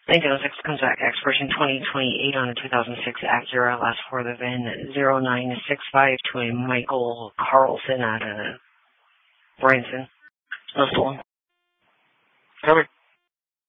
Lincoln 06 comes back. Expiration 2028 on a 2006 Acura. Last four of the VIN 0965 to a Michael Carlson out of Branson. No stolen. Covered.